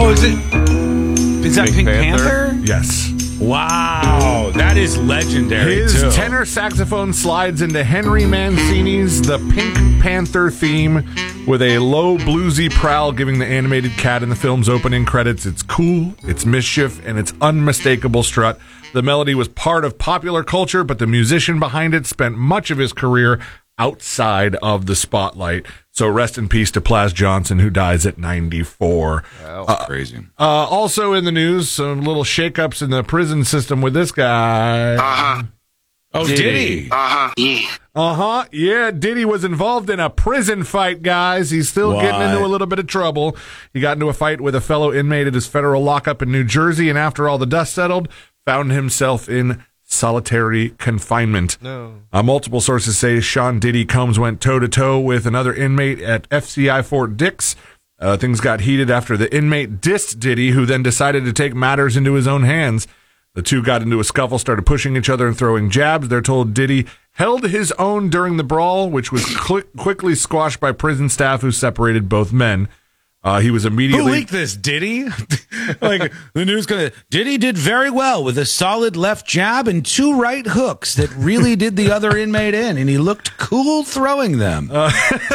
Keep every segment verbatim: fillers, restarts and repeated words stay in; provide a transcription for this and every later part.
Oh, is it? Is that Pink, Pink Panther? Panther? Yes. Wow, that is legendary. His too. tenor saxophone slides into Henry Mancini's The Pink Panther theme with a low bluesy prowl, giving the animated cat in the film's opening credits its cool, its mischief, and its unmistakable strut. The melody was part of popular culture, but the musician behind it spent much of his career outside of the spotlight. So rest in peace to Plas Johnson, who dies at ninety-four. That was uh, crazy. Uh, also in the news, some little shakeups in the prison system with this guy. Uh-huh. Oh, Diddy. Diddy. Uh-huh. Yeah. Uh-huh. Yeah, Diddy was involved in a prison fight, guys. He's still what? getting into a little bit of trouble. He got into a fight with a fellow inmate at his federal lockup in New Jersey, and after all the dust settled, found himself in solitary confinement. No. Uh, multiple sources say Sean Diddy Combs went toe-to-toe with another inmate at F C I Fort Dix. Uh, things got heated after the inmate dissed Diddy, who then decided to take matters into his own hands. The two got into a scuffle, started pushing each other and throwing jabs. They're told Diddy held his own during the brawl, which was cl- quickly squashed by prison staff who separated both men. Uh, he was immediately... Who leaked this? Diddy? Like, the news gonna... Diddy did very well with a solid left jab and two right hooks that really did the other inmate in, and he looked cool throwing them. Uh,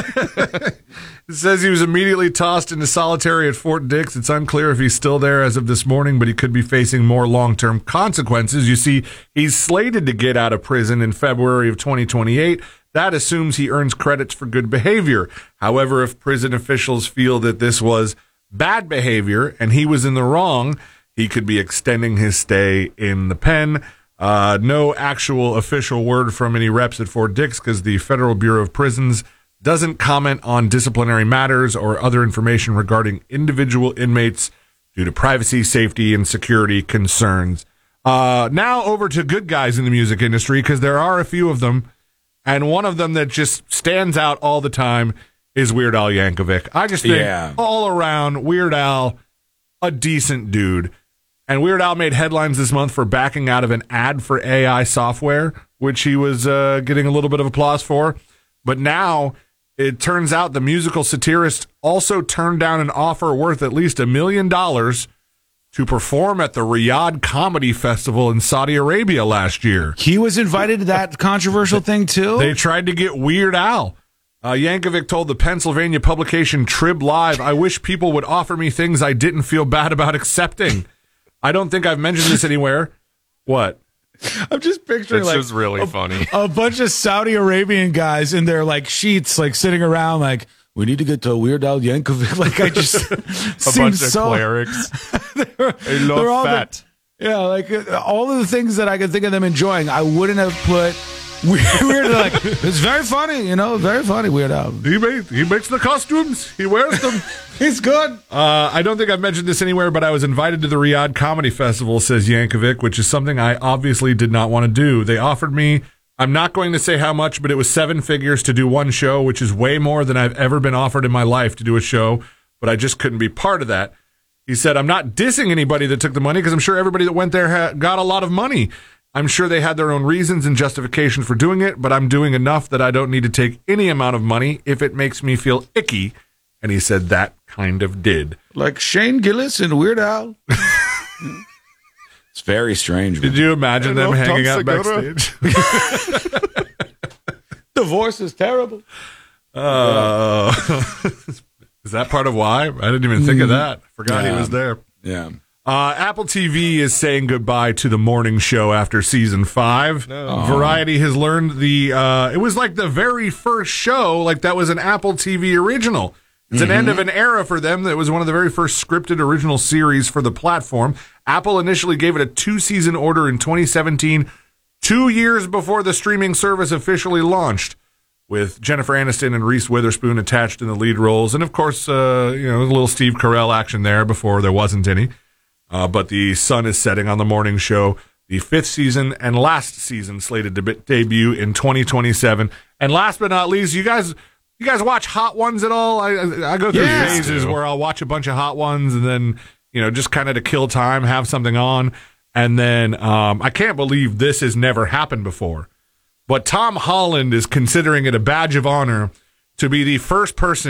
it says he was immediately tossed into solitary at Fort Dix. It's unclear if he's still there as of this morning, but he could be facing more long-term consequences. You see, he's slated to get out of prison in February of twenty twenty-eight. That assumes he earns credits for good behavior. However, if prison officials feel that this was bad behavior and he was in the wrong, he could be extending his stay in the pen. Uh, no actual official word from any reps at Fort Dix because the Federal Bureau of Prisons doesn't comment on disciplinary matters or other information regarding individual inmates due to privacy, safety, and security concerns. Uh, now over to good guys in the music industry, because there are a few of them. And one of them that just stands out all the time is Weird Al Yankovic. I just think yeah. all around, Weird Al, a decent dude. And Weird Al made headlines this month for backing out of an ad for A I software, which he was uh, getting a little bit of applause for. But now it turns out the musical satirist also turned down an offer worth at least a million dollars to perform at the Riyadh Comedy Festival in Saudi Arabia last year. He was invited to that controversial thing, too? They tried to get Weird Al. Uh, Yankovic told the Pennsylvania publication Trib Live, I wish people would offer me things I didn't feel bad about accepting. I don't think I've mentioned this anywhere. What? I'm just picturing, it's like, just really a, funny. a bunch of Saudi Arabian guys in their, like, sheets, like, sitting around, like, we need to get to Weird Al Yankovic. Like, I just... a bunch of so, clerics. they're, they love fat. The, yeah, like, all of the things that I could think of them enjoying, I wouldn't have put... Weird, like, it's very funny, you know, very funny, Weird Al. He, made, he makes the costumes. He wears them. He's good. Uh, I don't think I've mentioned this anywhere, but I was invited to the Riyadh Comedy Festival, says Yankovic, which is something I obviously did not want to do. They offered me, I'm not going to say how much, but it was seven figures to do one show, which is way more than I've ever been offered in my life to do a show, but I just couldn't be part of that. He said, I'm not dissing anybody that took the money because I'm sure everybody that went there ha- got a lot of money. I'm sure they had their own reasons and justification for doing it, but I'm doing enough that I don't need to take any amount of money if it makes me feel icky. And he said that kind of did. Like Shane Gillis and Weird Al. It's very strange. Did you imagine them hanging out backstage? Divorce is terrible. Uh, is that part of why? I didn't even think of that. Forgot yeah. he was there. Yeah. Uh, Apple T V is saying goodbye to the morning show after season five. No. Variety has learned the, uh, it was like the very first show, like that was an Apple T V original. It's mm-hmm. an end of an era for them. That was one of the very first scripted original series for the platform. Apple initially gave it a two-season order in twenty seventeen, two years before the streaming service officially launched, with Jennifer Aniston and Reese Witherspoon attached in the lead roles. And, of course, uh, you know, a little Steve Carell action there before there wasn't any. Uh, but the sun is setting on the morning show. The fifth season and last season slated to be- debut in twenty twenty-seven. And last but not least, you guys... You guys watch Hot Ones at all? I I go through yes, phases where I'll watch a bunch of Hot Ones and then, you know, just kind of to kill time, have something on. And then um, I can't believe this has never happened before. But Tom Holland is considering it a badge of honor to be the first person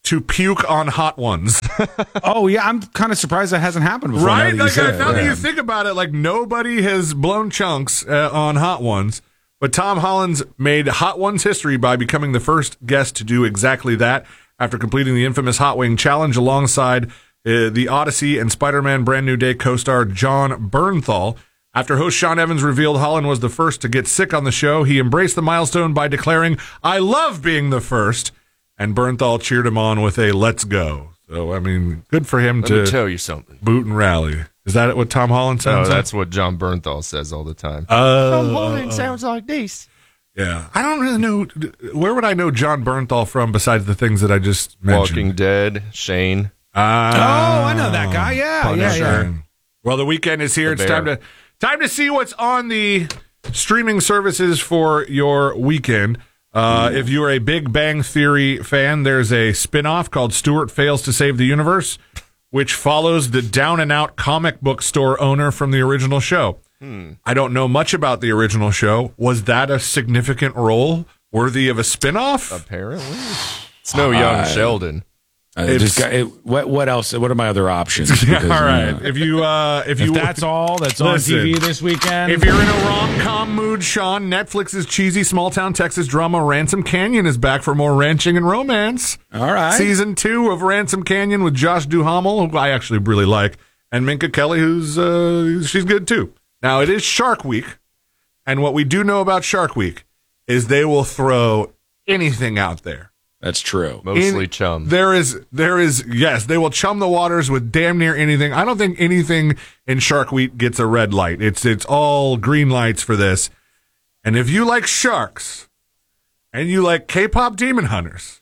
to puke on hot ones. Oh, yeah. I'm kind of surprised that hasn't happened before. Right? Now Like, that you, now that yeah. you think about it, like nobody has blown chunks uh, on hot ones. But Tom Holland made Hot Ones history by becoming the first guest to do exactly that after completing the infamous Hot Wing Challenge alongside uh, the Odyssey and Spider-Man Brand New Day co-star John Bernthal. After host Sean Evans revealed Holland was the first to get sick on the show, he embraced the milestone by declaring, "I love being the first," and Bernthal cheered him on with a "let's go." So, I mean, good for him Let to me tell you something. boot and rally. Is that what Tom Holland No, sounds like? that's what John Bernthal says all the time. Uh, Tom Holland sounds like this. Yeah. I don't really know. Where would I know John Bernthal from besides the things that I just mentioned? Walking Dead, Shane. Ah, Oh, I know that guy. Yeah, yeah, Punisher. yeah. Well, the weekend is here. The It's time bear. to time to see what's on the streaming services for your weekend. Uh, if you're a Big Bang Theory fan, there's a spin-off called Stuart Fails to Save the Universe, which follows the down-and-out comic book store owner from the original show. Hmm. I don't know much about the original show. Was that a significant role worthy of a spin-off? Apparently. It's no young Uh, Sheldon. I It's- just got, it, what, what else? What are my other options? Yeah, Because, all right. uh, If you uh, if if you that's all that's on Listen, T V this weekend, If you're in a rom-com mood, Sean, Netflix's cheesy small-town Texas drama Ransom Canyon is back for more ranching and romance. all right. Season two of Ransom Canyon with Josh Duhamel, who I actually really like, and Minka Kelly, who's uh, she's good too. Now, it is Shark Week, and what we do know about Shark Week is they will throw anything out there. That's true. Mostly In- chum. There is, there is, yes, they will chum the waters with damn near anything. I don't think anything in Shark Week gets a red light. It's, it's all green lights for this. And if you like sharks and you like K-pop Demon Hunters,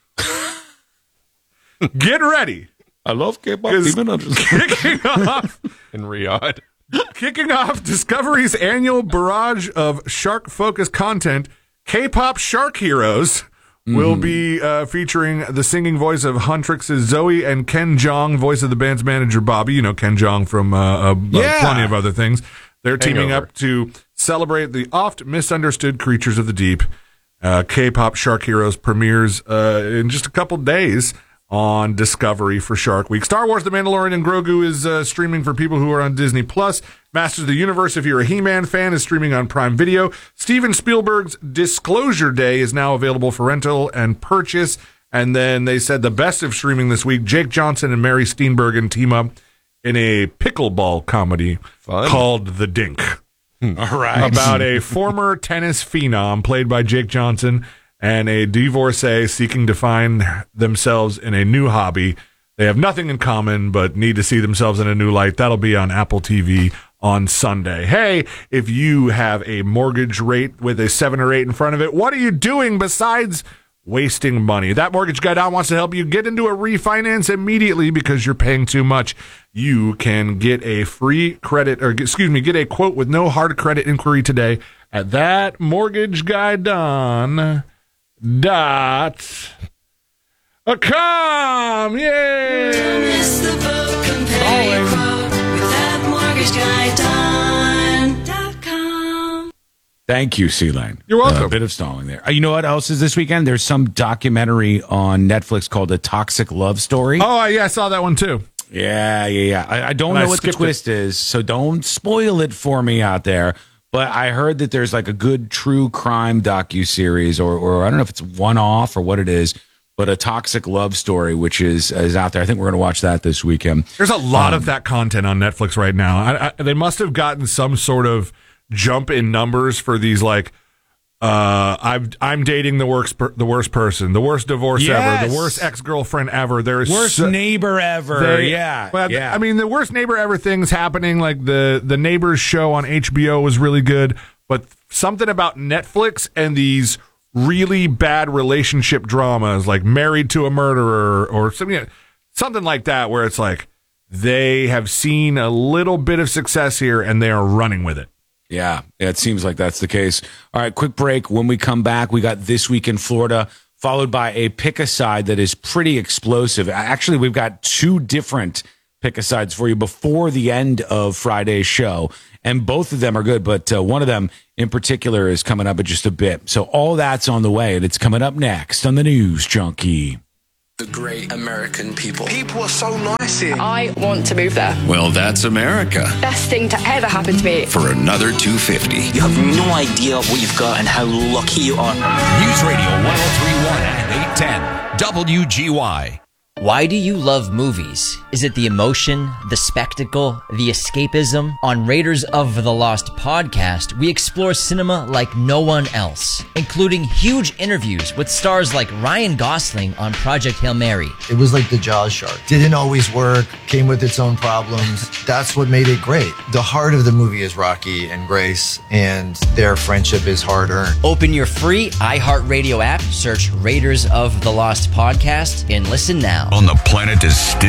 get ready. I love K-pop. 'Cause Demon Hunters. Kicking off, In Riyadh. kicking off Discovery's annual barrage of shark-focused content, K-pop Shark Heroes will be uh, featuring the singing voice of Huntrix's Zoe and Ken Jeong, voice of the band's manager Bobby. You know Ken Jeong from uh, uh, Yeah. plenty of other things. They're teaming Hangover. up to celebrate the oft misunderstood creatures of the deep. Uh, K-pop Shark Heroes premieres uh, in just a couple days on Discovery for Shark Week. Star Wars: The Mandalorian and Grogu is uh, streaming for people who are on Disney Plus. Masters of the Universe, if you're a He-Man fan, is streaming on Prime Video. Steven Spielberg's Disclosure Day is now available for rental and purchase. And then they said the best of streaming this week, Jake Johnson and Mary Steenburgen team up in a pickleball comedy Fun. called The Dink. all right. About a former tennis phenom played by Jake Johnson and a divorcee seeking to find themselves in a new hobby. They have nothing in common, but need to see themselves in a new light. That'll be on Apple T V on Sunday. Hey, if you have a mortgage rate with a seven or eight in front of it, what are you doing besides wasting money? That Mortgage Guy Down wants to help you get into a refinance immediately because you're paying too much. You can get a free credit, or excuse me, get a quote with no hard credit inquiry today at that mortgage guy done dot com. Yay! Don't miss the boat, compare your quote with that mortgage guy done dot com. Thank you, C-Lane. You're welcome. A bit of stalling there. Uh, you know what else is this weekend? There's some documentary on Netflix called A Toxic Love Story. Oh, yeah, I saw that one too. Yeah, yeah, yeah. I, I don't And I know what the skipped twist is, so don't spoil it for me out there. But I heard that there's like a good true crime docu-series, or, or I don't know if it's one-off or what it is, but A Toxic Love Story, which is is out there. I think we're going to watch that this weekend. There's a lot Um, of that content on Netflix right now. I, I, they must have gotten some sort of jump in numbers for these, like, uh, I'm I'm dating the worst per, the worst person, the worst divorce ever, Yes. the worst ex girlfriend ever. There's Worst so, neighbor ever. they- yeah, but, yeah. I mean, the worst neighbor ever things happening. Like the the Neighbors show on H B O was really good, but something about Netflix and these really bad relationship dramas, like Married to a Murderer or something, something like that, where it's like they have seen a little bit of success here and they are running with it. Yeah, it seems like that's the case. All right, quick break. When we come back, we got This Week in Florida, followed by a pick-a-side that is pretty explosive. Actually, we've got two different pick-a-sides for you before the end of Friday's show, and both of them are good, but uh, one of them in particular is coming up in just a bit. So all that's on the way, and it's coming up next on the News Junkie. The great American people. People are so nice here. I want to move there. Well, that's America. Best thing to ever happen to me. For another two fifty. You have no idea what you've got and how lucky you are. News Radio one oh three point one and eight ten W G Y. Why do you love movies? Is it the emotion, the spectacle, the escapism? On Raiders of the Lost podcast, we explore cinema like no one else, including huge interviews with stars like Ryan Gosling on Project Hail Mary. It was like the Jaws shark. Didn't always work, came with its own problems. That's what made it great. The heart of the movie is Rocky and Grace, and their friendship is hard-earned. Open your free iHeartRadio app, search Raiders of the Lost podcast, and listen now. On the planet is still